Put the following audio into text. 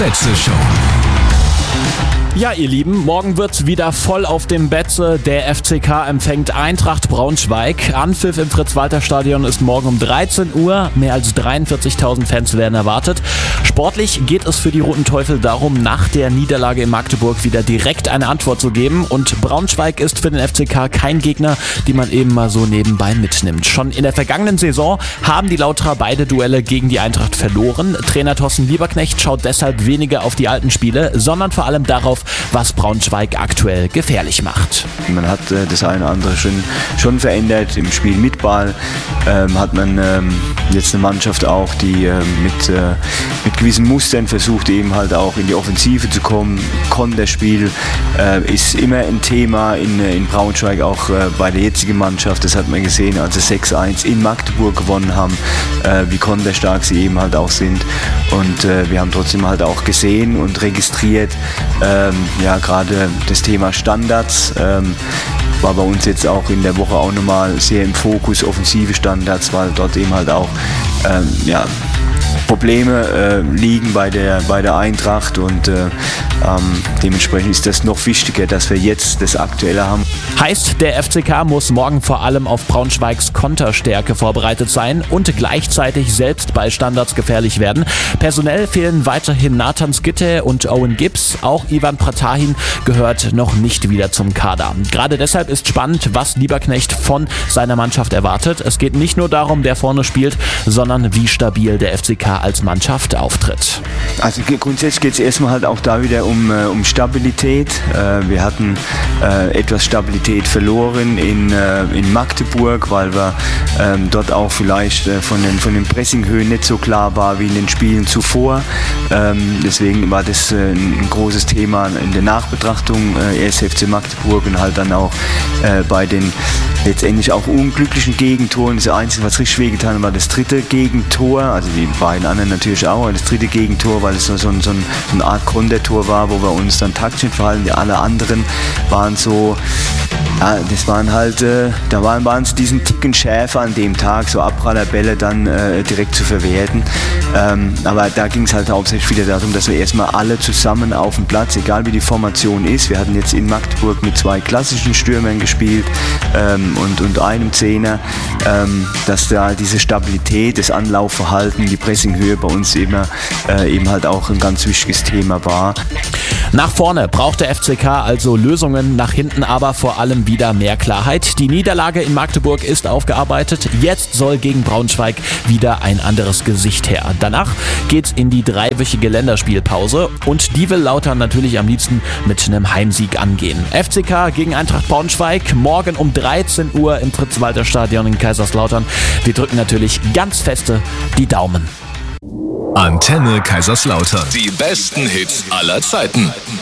Betze-Show. Ja, ihr Lieben, morgen wird's wieder voll auf dem Betze. Der FCK empfängt Eintracht Braunschweig. Anpfiff im Fritz-Walter-Stadion ist morgen um 13 Uhr. Mehr als 43.000 Fans werden erwartet. Sportlich geht es für die Roten Teufel darum, nach der Niederlage in Magdeburg wieder direkt eine Antwort zu geben. Und Braunschweig ist für den FCK kein Gegner, den man eben mal so nebenbei mitnimmt. Schon in der vergangenen Saison haben die Lauterer beide Duelle gegen die Eintracht verloren. Trainer Thorsten Lieberknecht schaut deshalb weniger auf die alten Spiele, sondern vor allem darauf, was Braunschweig aktuell gefährlich macht. Man hat das eine oder andere schon verändert. Im Spiel mit Ball hat man jetzt eine Mannschaft auch, die mit gewissen Mustern versucht, eben halt auch in die Offensive zu kommen. Konterspiel ist immer ein Thema in Braunschweig, auch bei der jetzigen Mannschaft. Das hat man gesehen, als sie 6-1 in Magdeburg gewonnen haben, wie konterstark sie eben halt auch sind. Und wir haben trotzdem halt auch gesehen und registriert, gerade das Thema Standards war bei uns jetzt auch in der Woche auch nochmal sehr im Fokus, offensive Standards, weil dort eben halt auch Probleme liegen bei der Eintracht und dementsprechend ist das noch wichtiger, dass wir jetzt das Aktuelle haben. Heißt, der FCK muss morgen vor allem auf Braunschweigs Konterstärke vorbereitet sein und gleichzeitig selbst bei Standards gefährlich werden. Personell fehlen weiterhin Nathan Skytte und Owen Gibbs. Auch Ivan Pratahin gehört noch nicht wieder zum Kader. Gerade deshalb ist spannend, was Lieberknecht von seiner Mannschaft erwartet. Es geht nicht nur darum, wer vorne spielt, sondern wie stabil der FCK als Mannschaft auftritt. Also grundsätzlich geht es erstmal halt auch da wieder um Stabilität. Wir hatten etwas Stabilität verloren in Magdeburg, weil wir dort auch vielleicht von den Pressinghöhen nicht so klar war wie in den Spielen zuvor. Deswegen war das ein großes Thema in der Nachbetrachtung, erst FC Magdeburg und halt dann auch bei den letztendlich auch unglücklichen Gegentoren. Das Einzige, was richtig wehgetan hat, war das dritte Gegentor, also die beiden anderen natürlich auch, aber das dritte Gegentor, weil es so eine Art Kontertor war, wo wir uns dann taktisch verhalten. Die alle anderen waren so, das waren halt, waren sie diesen Ticken schärfer an dem Tag, so Abprallerbälle dann direkt zu verwerten. Aber da ging es halt hauptsächlich wieder darum, dass wir erstmal alle zusammen auf dem Platz, egal wie die Formation ist. Wir hatten jetzt in Magdeburg mit 2 klassischen Stürmern gespielt und einem Zehner, dass da diese Stabilität, das Anlaufverhalten, die Pressinghöhe bei uns immer eben halt auch ein ganz wichtiges Thema war. Nach vorne braucht der FCK also Lösungen, nach hinten aber vor allem wieder mehr Klarheit. Die Niederlage in Magdeburg ist aufgearbeitet. Jetzt soll gegen Braunschweig wieder ein anderes Gesicht her. Danach geht's in die 3-wöchige Länderspielpause und die will Lautern natürlich am liebsten mit einem Heimsieg angehen. FCK gegen Eintracht Braunschweig, morgen um 13 Uhr im Fritz-Walter-Stadion in Kaiserslautern. Wir drücken natürlich ganz feste die Daumen. Antenne Kaiserslautern. Die besten Hits aller Zeiten.